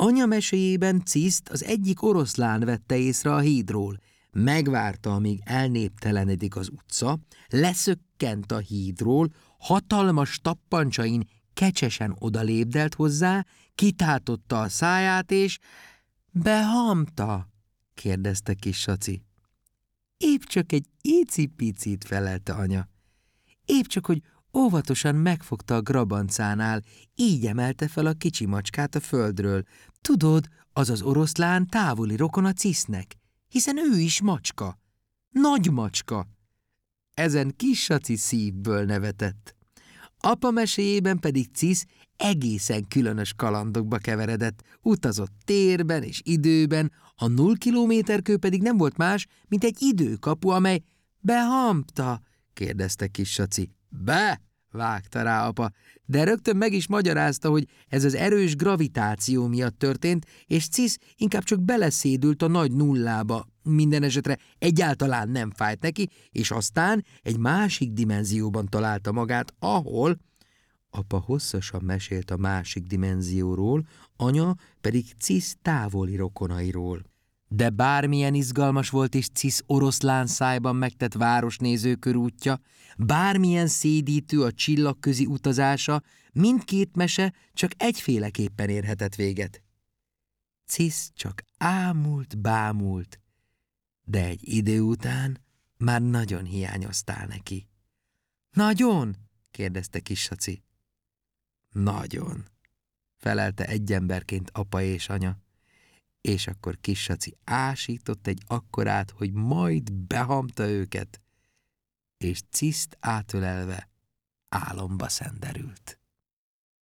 Anya meséjében Ciszt az egyik oroszlán vette észre a hídról. Megvárta, amíg elnéptelenedik az utca, leszökkent a hídról, hatalmas tappancsain kecsesen odalépdelt hozzá, kitátotta a száját, és behamta, kérdezte kis Saci. Épp csak egy icipicit, felelte anya. Épp csak, hogy óvatosan megfogta a grabancánál, így emelte fel a kicsi macskát a földről. Tudod, az az oroszlán távoli rokona Cisznek, hiszen ő is macska. Nagy macska. Ezen kis Saci szívből nevetett. Apa meséjében pedig Cisz egészen különös kalandokba keveredett, utazott térben és időben, a 0 kilométerkő pedig nem volt más, mint egy időkapu, amely behampta, kérdezte kis Saci. Be, vágta rá apa, de rögtön meg is magyarázta, hogy ez az erős gravitáció miatt történt, és Cisz inkább csak beleszédült a nagy nullába, minden esetre egyáltalán nem fájt neki, és aztán egy másik dimenzióban találta magát, ahol... Apa hosszasan mesélt a másik dimenzióról, anya pedig Cisz távoli rokonairól. De bármilyen izgalmas volt is Cisz oroszlán szájban megtett városnéző körútja, bármilyen szédítő a csillagközi utazása, mindkét mese csak egyféleképpen érhetett véget. Cisz csak bámult, de egy idő után már nagyon hiányoztál neki. Nagyon? kérdezte kis Saci. Nagyon, felelte egyemberként apa és anya, és akkor kis Saci ásított egy akkorát, hogy majd behamta őket, és Ciszt átölelve álomba szenderült.